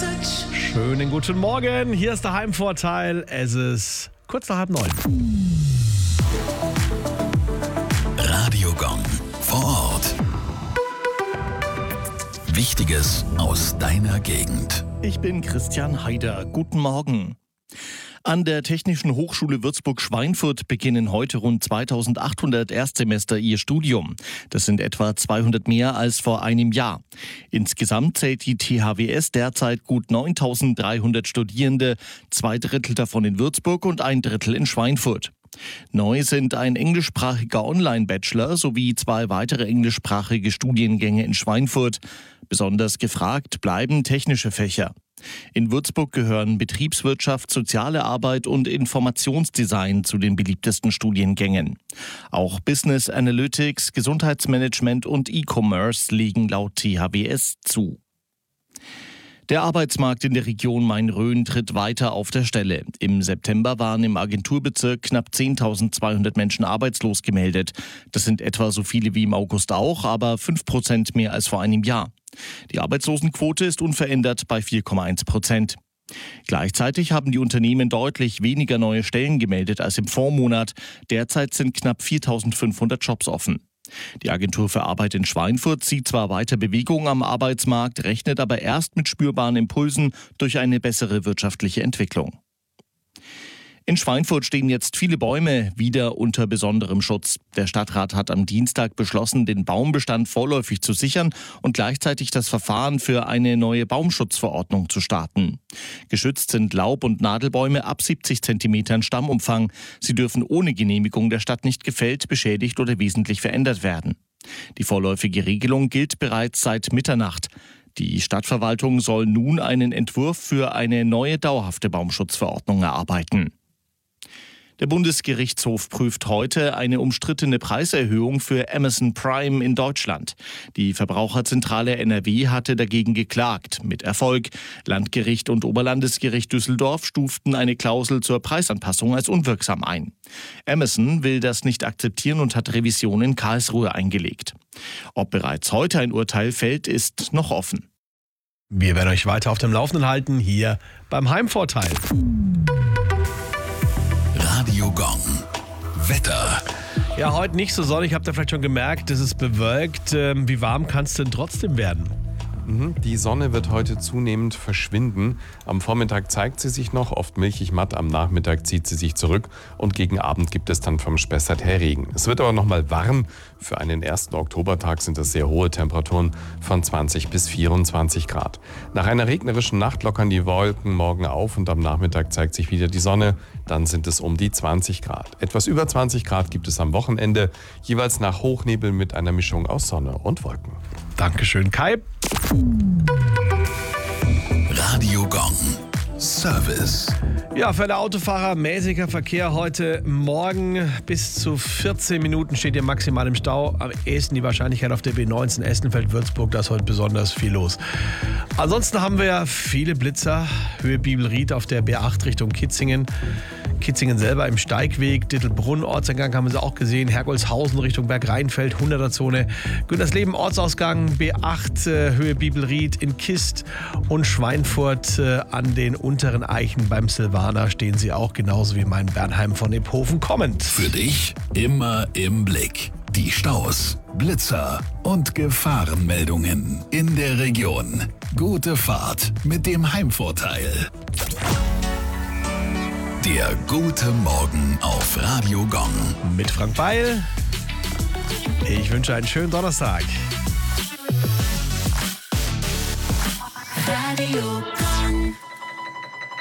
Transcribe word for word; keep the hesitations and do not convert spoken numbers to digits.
Schönen guten Morgen, hier ist der Heimvorteil. Es ist kurz nach halb neun. Radiogong vor Ort. Wichtiges aus deiner Gegend. Ich bin Christian Haider. Guten Morgen. An der Technischen Hochschule Würzburg-Schweinfurt beginnen heute rund zweitausendachthundert Erstsemester ihr Studium. Das sind etwa zweihundert mehr als vor einem Jahr. Insgesamt zählt die T H W S derzeit gut neuntausenddreihundert Studierende, zwei Drittel davon in Würzburg und ein Drittel in Schweinfurt. Neu sind ein englischsprachiger Online-Bachelor sowie zwei weitere englischsprachige Studiengänge in Schweinfurt. Besonders gefragt bleiben technische Fächer. In Würzburg gehören Betriebswirtschaft, soziale Arbeit und Informationsdesign zu den beliebtesten Studiengängen. Auch Business Analytics, Gesundheitsmanagement und E-Commerce liegen laut T H W S zu. Der Arbeitsmarkt in der Region Main-Rhön tritt weiter auf der Stelle. Im September waren im Agenturbezirk knapp zehntausendzweihundert Menschen arbeitslos gemeldet. Das sind etwa so viele wie im August auch, aber fünf Prozent mehr als vor einem Jahr. Die Arbeitslosenquote ist unverändert bei vier Komma eins Prozent. Gleichzeitig haben die Unternehmen deutlich weniger neue Stellen gemeldet als im Vormonat. Derzeit sind knapp viertausendfünfhundert Jobs offen. Die Agentur für Arbeit in Schweinfurt sieht zwar weiter Bewegung am Arbeitsmarkt, rechnet aber erst mit spürbaren Impulsen durch eine bessere wirtschaftliche Entwicklung. In Schweinfurt stehen jetzt viele Bäume wieder unter besonderem Schutz. Der Stadtrat hat am Dienstag beschlossen, den Baumbestand vorläufig zu sichern und gleichzeitig das Verfahren für eine neue Baumschutzverordnung zu starten. Geschützt sind Laub- und Nadelbäume ab siebzig Zentimetern Stammumfang. Sie dürfen ohne Genehmigung der Stadt nicht gefällt, beschädigt oder wesentlich verändert werden. Die vorläufige Regelung gilt bereits seit Mitternacht. Die Stadtverwaltung soll nun einen Entwurf für eine neue dauerhafte Baumschutzverordnung erarbeiten. Der Bundesgerichtshof prüft heute eine umstrittene Preiserhöhung für Amazon Prime in Deutschland. Die Verbraucherzentrale N R W hatte dagegen geklagt, mit Erfolg. Landgericht und Oberlandesgericht Düsseldorf stuften eine Klausel zur Preisanpassung als unwirksam ein. Amazon will das nicht akzeptieren und hat Revision in Karlsruhe eingelegt. Ob bereits heute ein Urteil fällt, ist noch offen. Wir werden euch weiter auf dem Laufenden halten, hier beim Heimvorteil. Radiogong. Wetter. Ja, heute nicht so sonnig, habt ihr vielleicht schon gemerkt, es ist bewölkt. Ähm, wie warm kann es denn trotzdem werden? Die Sonne wird heute zunehmend verschwinden. Am Vormittag zeigt sie sich noch, oft milchig matt. Am Nachmittag zieht sie sich zurück und gegen Abend gibt es dann vom Spessart her Regen. Es wird aber noch mal warm. Für einen ersten Oktobertag sind das sehr hohe Temperaturen von zwanzig bis vierundzwanzig Grad. Nach einer regnerischen Nacht lockern die Wolken morgen auf und am Nachmittag zeigt sich wieder die Sonne. Dann sind es um die zwanzig Grad. Etwas über zwanzig Grad gibt es am Wochenende, jeweils nach Hochnebel mit einer Mischung aus Sonne und Wolken. Dankeschön, Kai. Radiogong. Service. Ja, für die Autofahrer mäßiger Verkehr heute Morgen. Bis zu vierzehn Minuten steht ihr maximal im Stau. Am ehesten die Wahrscheinlichkeit auf der B neunzehn Essenfeld-Würzburg. Da ist heute besonders viel los. Ansonsten haben wir ja viele Blitzer. Höhe Bibelried auf der B acht Richtung Kitzingen. Kitzingen selber im Steigweg. Dittelbrunn Ortseingang haben wir sie auch gesehen. Hergolshausen Richtung Bergrheinfeld, hunderter-Zone. Güntersleben Ortsausgang B acht, äh, Höhe Bibelried in Kist und Schweinfurt äh, an den unteren Eichen beim Silvaner stehen sie auch, genauso wie mein Bernheim von Ephofen kommend. Für dich immer im Blick. Die Staus, Blitzer und Gefahrenmeldungen in der Region. Gute Fahrt mit dem Heimvorteil. Der gute Morgen auf Radiogong. Mit Frank Beil. Ich wünsche einen schönen Donnerstag. Radio